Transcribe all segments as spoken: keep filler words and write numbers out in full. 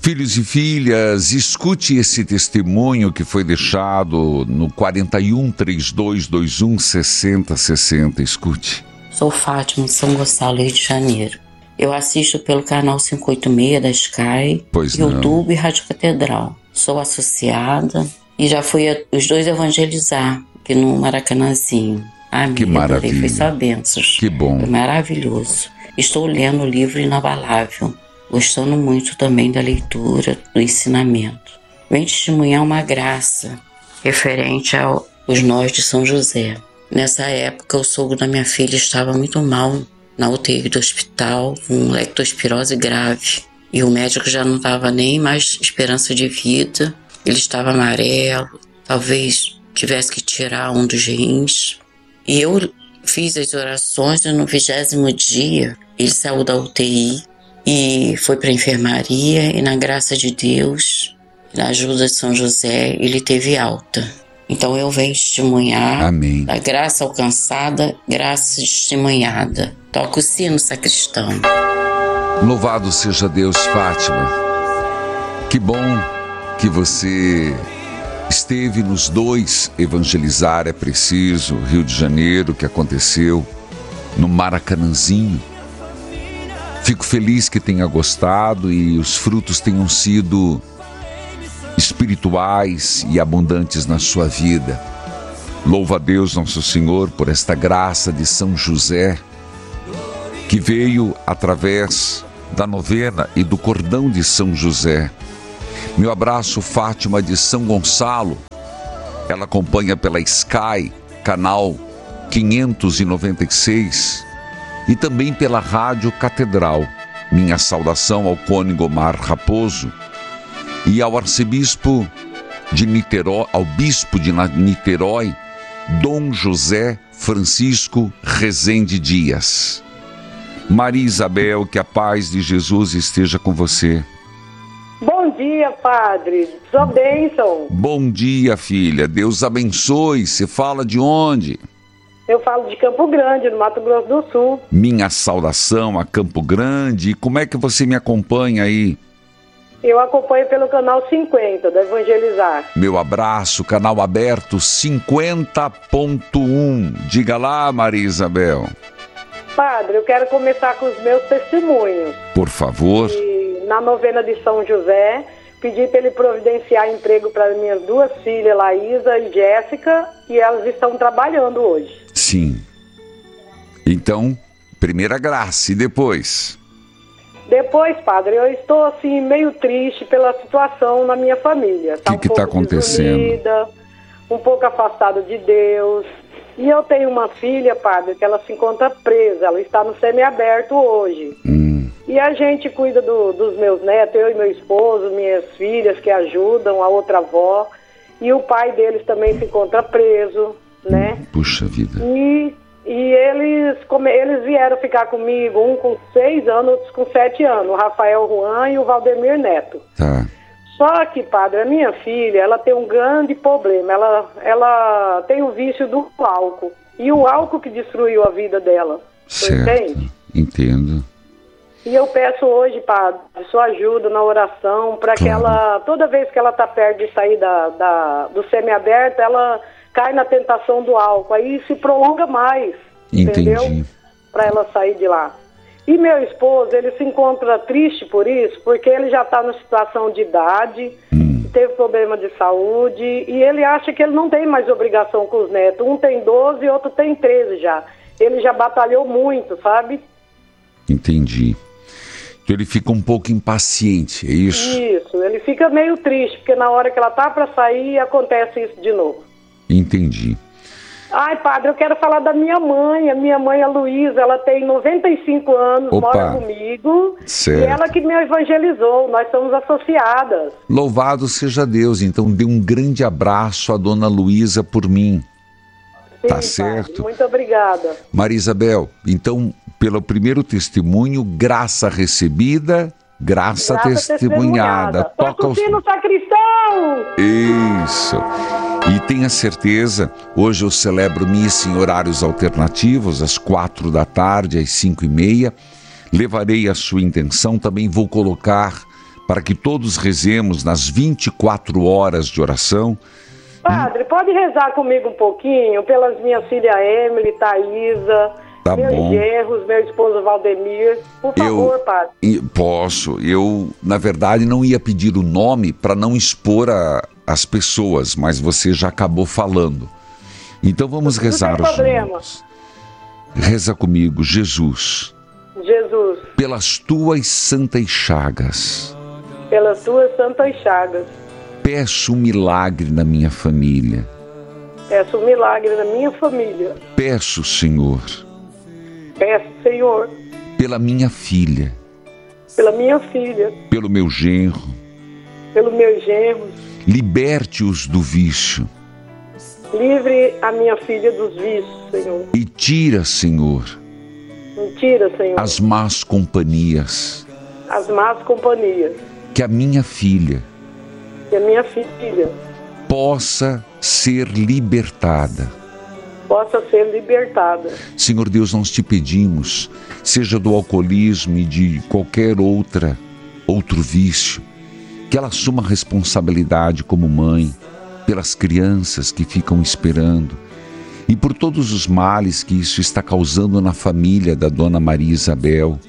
Filhos e filhas, escute esse testemunho que foi deixado no quatro um, três dois dois um, seis zero seis zero. Escute. Sou Fátima de São Gonçalo, Rio de Janeiro. Eu assisto pelo canal quinhentos e oitenta e seis da Sky, pois YouTube não. e Rádio Catedral. Sou associada e já fui a, os dois evangelizar aqui no Maracanãzinho. Amém. Que maravilha. Foi só bênçãos. Que bom. Foi maravilhoso. Estou lendo o livro Inabalável, gostando muito também da leitura, do ensinamento. Vem testemunhar uma graça referente aos nós de São José. Nessa época, o sogro da minha filha estava muito mal na U T I do hospital, com leptospirose grave. E o médico já não estava nem mais esperança de vida. Ele estava amarelo, talvez tivesse que tirar um dos rins. E eu fiz as orações e no vigésimo dia ele saiu da U T I e foi para a enfermaria e na graça de Deus, na ajuda de São José, ele teve alta. Então eu venho testemunhar. Amém. Da graça alcançada, graça testemunhada. Toca o sino, sacristão. Louvado seja Deus, Fátima. Que bom que você esteve nos dois evangelizar, é preciso, Rio de Janeiro, que aconteceu no Maracanãzinho. Fico feliz que tenha gostado e os frutos tenham sido espirituais e abundantes na sua vida. Louva a Deus Nosso Senhor por esta graça de São José, que veio através da novena e do cordão de São José. Meu abraço, Fátima de São Gonçalo. Ela acompanha pela Sky, canal quinhentos e noventa e seis, e também pela Rádio Catedral. Minha saudação ao cônego Omar Raposo e ao arcebispo de Niterói, ao bispo de Niterói, Dom José Francisco Rezende Dias. Maria Isabel, que a paz de Jesus esteja com você. Bom dia, padre. Sua bênção. Bom dia, filha. Deus abençoe. Você fala de onde? Eu falo de Campo Grande, no Mato Grosso do Sul. Minha saudação a Campo Grande. E como é que você me acompanha aí? Eu acompanho pelo canal cinquenta, da Evangelizar. Meu abraço, canal aberto cinquenta ponto um. Diga lá, Maria Isabel. Padre, eu quero começar com os meus testemunhos. Por favor. E na novena de São José, pedi para ele providenciar emprego para minhas duas filhas, Laísa e Jéssica, e elas estão trabalhando hoje. Sim. Então, primeira graça, e depois? Depois, padre, eu estou assim meio triste pela situação na minha família. O que está acontecendo? Desunida, um pouco afastada de Deus. E eu tenho uma filha, padre, que ela se encontra presa. Ela está no semiaberto hoje. Hum. E a gente cuida do, dos meus netos, eu e meu esposo, minhas filhas que ajudam, a outra avó. E o pai deles também se encontra preso, né? Puxa vida. E... E eles, come, eles vieram ficar comigo, um com seis anos, outros com sete anos, o Rafael Juan e o Valdemir Neto. Tá. Só que, padre, a minha filha, ela tem um grande problema, ela, ela tem o vício do álcool. E o álcool que destruiu a vida dela. Certo, entende? Entendo. E eu peço hoje, padre, sua ajuda na oração, para que Claro. ela, toda vez que ela está perto de sair da, da, do semiaberto, ela cai na tentação do álcool, aí se prolonga mais, Entendi. entendeu? Para ela sair de lá. E meu esposo, ele se encontra triste por isso, porque ele já está numa situação de idade, Hum. teve problema de saúde, e ele acha que ele não tem mais obrigação com os netos. Um tem doze e outro tem treze já. Ele já batalhou muito, sabe? Entendi. Então ele fica um pouco impaciente, é isso? Isso, ele fica meio triste, porque na hora que ela tá para sair, acontece isso de novo. Entendi. Ai, padre, eu quero falar da minha mãe. A minha mãe, a Luísa, ela tem noventa e cinco anos, Opa. mora comigo. Certo. E ela que me evangelizou, nós somos associadas. Louvado seja Deus. Então dê um grande abraço à dona Luísa por mim. Sim, Tá padre, certo. muito obrigada. Maria Isabel, então, pelo primeiro testemunho, graça recebida, graça, Graça testemunhada. Toca o sino, sacristão! Isso. E tenha certeza, hoje eu celebro missa em horários alternativos, às quatro da tarde, às cinco e meia. Levarei a sua intenção, também vou colocar para que todos rezemos nas vinte e quatro horas de oração. Padre, pode rezar comigo um pouquinho pelas minhas filhas Emily, Thaísa, Tá meus bom. genros, meu esposo Valdemir. Por favor, Eu Padre. e- posso. Eu, na verdade, não ia pedir o nome para não expor a, as pessoas, mas você já acabou falando. Então vamos Não tem rezar problema. juntos. Reza comigo, Jesus, Jesus, pelas tuas santas chagas, pelas tuas santas chagas, peço um milagre na minha família. peço um milagre na minha família. Peço, Senhor, Peço, Senhor, pela minha filha, pela minha filha, pelo meu genro, pelos meus genros. liberte-os do vício Livre a minha filha dos vícios, Senhor. e tira, Senhor, Mentira, Senhor. as más companhias, As más companhias. que a minha filha Que a minha filha possa ser libertada. possa ser libertada. Senhor Deus, nós te pedimos, seja do alcoolismo e de qualquer outra, outro vício, que ela assuma a responsabilidade como mãe, pelas crianças que ficam esperando e por todos os males que isso está causando na família da Dona Maria Isabel.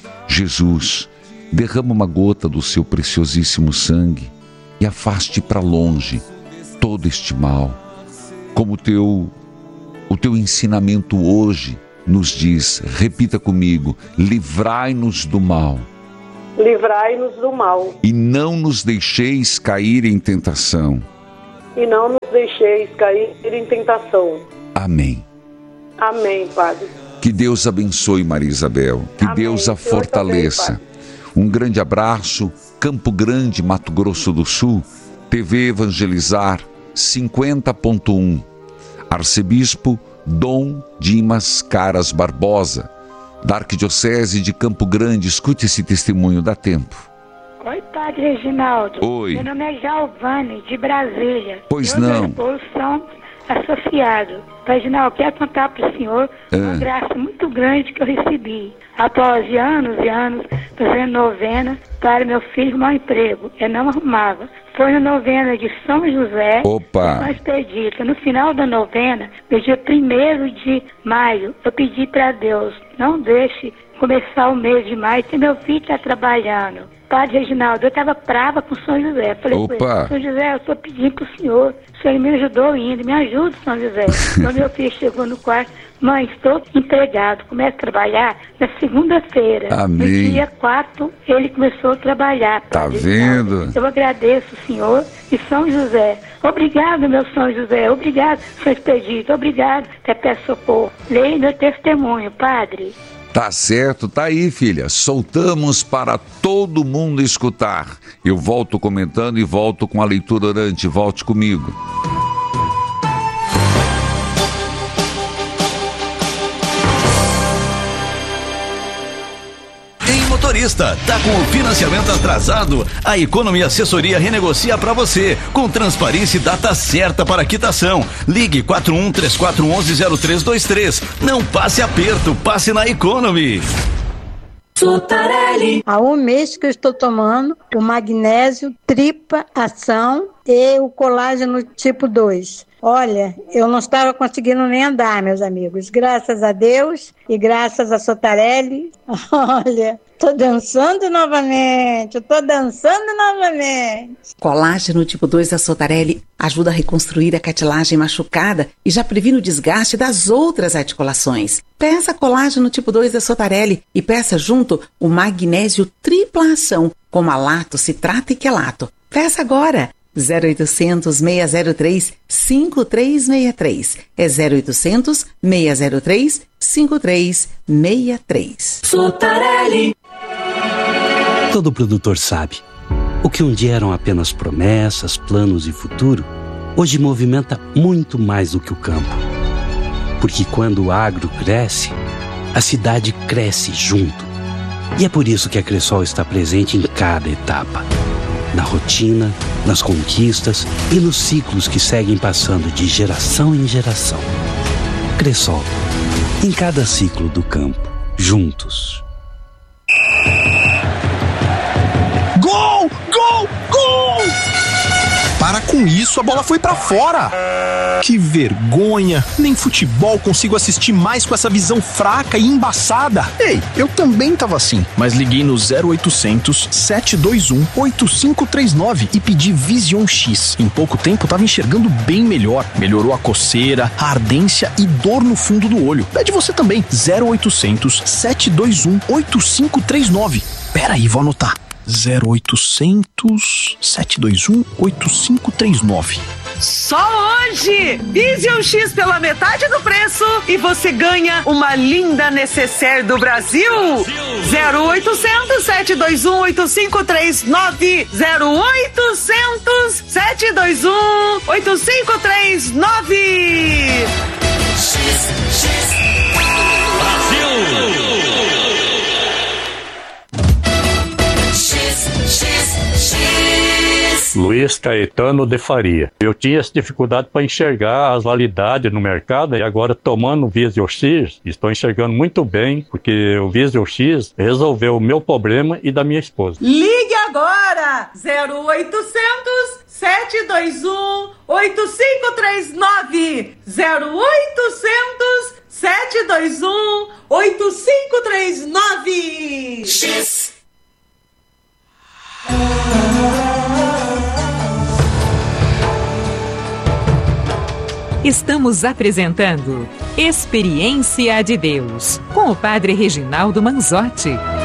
Jesus, derrama uma gota do seu preciosíssimo sangue e afaste para longe todo este mal, como teu, o teu ensinamento hoje nos diz. Repita comigo: livrai-nos do mal Livrai-nos do mal e não nos deixeis cair em tentação. e não nos deixeis cair em tentação. Amém. Amém, Padre. Que Deus abençoe Maria Isabel, que Amém. Deus a O Senhor fortaleça. também, Um grande abraço. Campo Grande, Mato Grosso do Sul, T V Evangelizar cinquenta ponto um. Arcebispo Dom Dimas Caras Barbosa, da Arquidiocese de Campo Grande. Escute esse testemunho, dá tempo. Oi, Padre Reginaldo. Oi. Meu nome é Giovanni, de Brasília. Pois eu não. Eu sou somos associados. Padre Reginaldo, quero contar para o senhor uma Ah. graça muito grande que eu recebi. Após anos e anos fazendo novena para meu filho arrumar um emprego. Eu não arrumava. Foi na novena de São José, Opa. São Expedita. No final da novena, no dia primeiro de maio, eu pedi para Deus, não deixe começar o mês de maio, que meu filho está trabalhando. Padre Reginaldo, eu estava brava com São José. Falei com ele: Opa. São José, eu estou pedindo para o senhor. O senhor me ajudou ainda, me ajuda, São José. Quando meu filho chegou no quarto: mãe, estou empregado, começo a trabalhar na segunda-feira. Amém. No dia quatro, ele começou a trabalhar. Tá Padre Reginaldo. vendo? Eu agradeço o senhor e São José. Obrigado, meu São José. Obrigado, São Expedito. Obrigado, Pepe Socorro. Leia meu testemunho, Padre. Tá certo, tá aí, filha. Soltamos para todo mundo escutar. Eu volto comentando e volto com a leitura orante. Volte comigo. Ei, motorista, tá com o financiamento atrasado? A Economy Assessoria renegocia para você, com transparência e data certa para quitação. Ligue quatro um três quatro um um zero três dois três. Não passe aperto, passe na Economy. Sotarelli. Há um mês que eu estou tomando o magnésio tripa ação e o colágeno tipo dois. Olha, eu não estava conseguindo nem andar, meus amigos. Graças a Deus e graças a Sotarelli. Olha, tô dançando novamente, eu tô dançando novamente. Colágeno tipo dois da Sotarelli ajuda a reconstruir a cartilagem machucada e já previne o desgaste das outras articulações. Peça colágeno tipo dois da Sotarelli e peça junto o magnésio tripla ação com malato, citrato e quelato. Peça agora! zero oitocentos, seis zero três, cinco três seis três. É zero oitocentos, seis zero três, cinco três seis três. Sotarelli. Todo produtor sabe. O que um dia eram apenas promessas, planos e futuro, hoje movimenta muito mais do que o campo. Porque quando o agro cresce, a cidade cresce junto. E é por isso que a Cressol está presente em cada etapa. Na rotina, nas conquistas e nos ciclos que seguem passando de geração em geração. Cressol, em cada ciclo do campo, juntos. Gol! Com isso, a bola foi pra fora. Que vergonha. Nem futebol consigo assistir mais com essa visão fraca e embaçada. Ei, eu também tava assim, mas liguei no zero oitocentos, sete dois um, oito cinco três nove e pedi Vision X. Em pouco tempo tava enxergando bem melhor. Melhorou a coceira, a ardência e dor no fundo do olho. Pede você também. zero oitocentos, sete dois um, oito cinco três nove. Pera aí, vou anotar. zero oitocentos, sete dois um, oito cinco três nove. Só hoje! Vision X pela metade do preço e você ganha uma linda necessaire do Brasil. zero oitocentos, sete dois um, oito cinco três nove. zero oitocentos, sete dois um, oito cinco três nove. X, X, Brasil! Luiz Caetano de Faria. Eu tinha essa dificuldade para enxergar as validades no mercado e agora tomando o Vision X, estou enxergando muito bem, porque o Vision X resolveu o meu problema e da minha esposa. Ligue agora! zero oitocentos, sete dois um, oito cinco três nove. zero oitocentos, sete dois um, oito cinco três nove. X. Estamos apresentando Experiência de Deus, com o Padre Reginaldo Manzotti.